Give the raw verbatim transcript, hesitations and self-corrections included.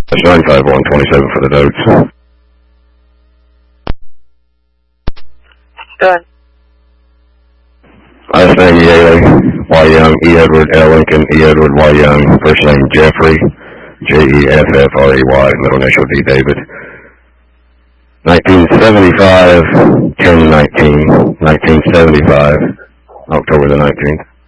That's ninety-five one twenty-seven for the notes. Go ahead. Last name Yaley, Y Young, E Edward, L Lincoln, E Edward, Y Young. First name Jeffrey, J E F F R E Y, middle initial D David. nineteen seventy-five, ten nineteen, nineteen seventy-five, October the nineteenth.